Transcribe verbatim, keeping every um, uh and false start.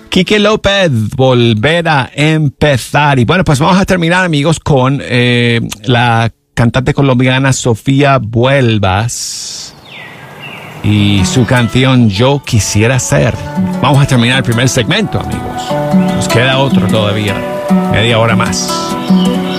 Quique López, volver a empezar. Y bueno, pues vamos a terminar, amigos, con eh, la cantante colombiana Sofía Vuelvas y su canción Yo Quisiera Ser. Vamos a terminar el primer segmento, amigos. Nos queda otro todavía, media hora más.